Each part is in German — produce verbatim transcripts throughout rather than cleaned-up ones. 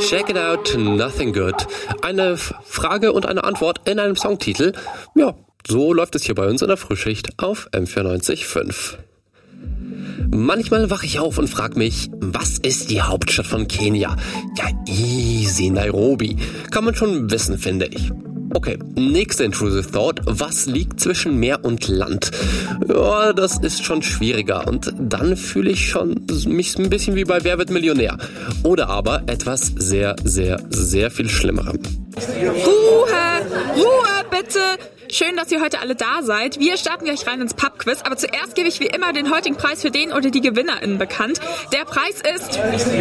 Check it out, nothing good. Eine Frage und eine Antwort in einem Songtitel. Ja, so läuft es hier bei uns in der Frühschicht auf M vierundneunzig Komma fünf. Manchmal wache ich auf und frage mich, was ist die Hauptstadt von Kenia? Ja, easy, Nairobi. Kann man schon wissen, finde ich. Okay, nächste intrusive thought. Was liegt zwischen Meer und Land? Ja, das ist schon schwieriger. Und dann fühle ich schon mich ein bisschen wie bei Wer wird Millionär. Oder aber etwas sehr, sehr, sehr viel Schlimmerem. Ruhe! Ruhe, bitte! Schön, dass ihr heute alle da seid. Wir starten gleich rein ins Pub-Quiz, aber zuerst gebe ich wie immer den heutigen Preis für den oder die GewinnerInnen bekannt. Der Preis ist...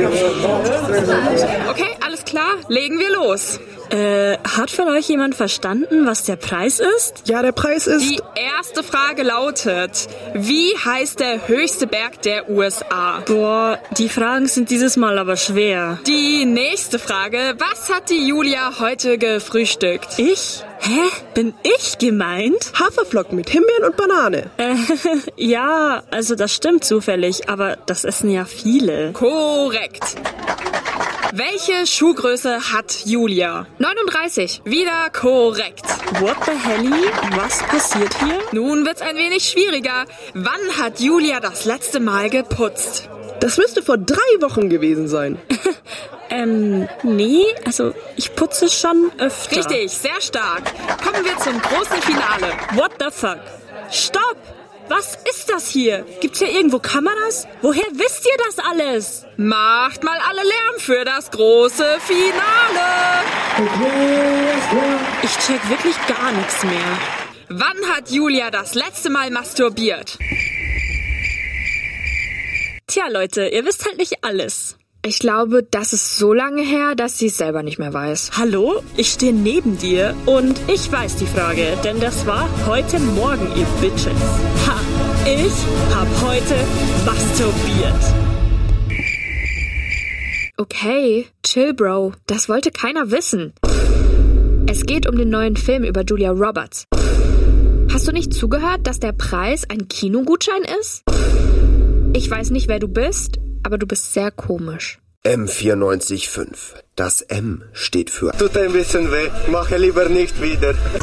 Okay, alles klar, legen wir los. Äh, hat von euch jemand verstanden, was der Preis ist? Ja, der Preis ist... Die erste Frage lautet, wie heißt der höchste Berg der U S A? Boah, die Fragen sind dieses Mal aber schwer. Die nächste Frage, was hat die Julia heute gefrühstückt? Ich? Hä? Bin ich gemeint? Haferflocken mit Himbeeren und Banane. Äh, ja, also das stimmt zufällig, aber das essen ja viele. Korrekt. Welche Schuhgröße hat Julia? neununddreißig. Wieder korrekt. What the helly? Was passiert hier? Nun wird's ein wenig schwieriger. Wann hat Julia das letzte Mal geputzt? Das müsste vor drei Wochen gewesen sein. ähm, nee, also ich putze schon öfter. Richtig, sehr stark. Kommen wir zum großen Finale. What the fuck? Stopp! Was ist das hier? Gibt's hier irgendwo Kameras? Woher wisst ihr das alles? Macht mal alle Lärm für das große Finale. Ich check wirklich gar nichts mehr. Wann hat Julia das letzte Mal masturbiert? Tja, Leute, ihr wisst halt nicht alles. Ich glaube, das ist so lange her, dass sie es selber nicht mehr weiß. Hallo? Ich stehe neben dir und ich weiß die Frage, denn das war heute Morgen, ihr Bitches. Ha! Ich hab heute masturbiert. Okay, chill, Bro. Das wollte keiner wissen. Es geht um den neuen Film über Julia Roberts. Hast du nicht zugehört, dass der Preis ein Kinogutschein ist? Ich weiß nicht, wer du bist, aber du bist sehr komisch. M vierundneunzig Komma fünf. Das M steht für... Tut ein bisschen weh. Mache lieber nicht wieder.